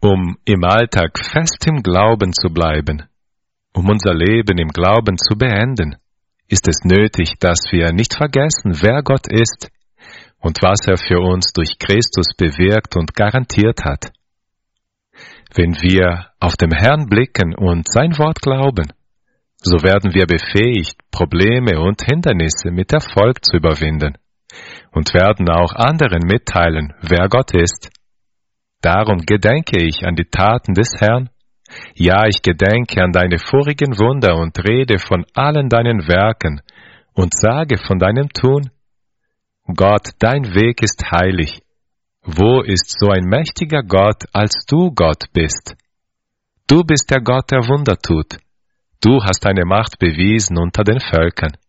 Um im Alltag fest im Glauben zu bleiben, um unser Leben im Glauben zu beenden, ist es nötig, dass wir nicht vergessen, wer Gott ist und was er für uns durch Christus bewirkt und garantiert hat. Wenn wir auf den Herrn blicken und sein Wort glauben, so werden wir befähigt, Probleme und Hindernisse mit Erfolg zu überwinden und werden auch anderen mitteilen, wer Gott ist. Darum gedenke ich an die Taten des Herrn. Ja, ich gedenke an deine vorigen Wunder und rede von allen deinen Werken und sage von deinem Tun. Gott, dein Weg ist heilig. Wo ist so ein mächtiger Gott, als du Gott bist? Du bist der Gott, der Wunder tut. Du hast deine Macht bewiesen unter den Völkern.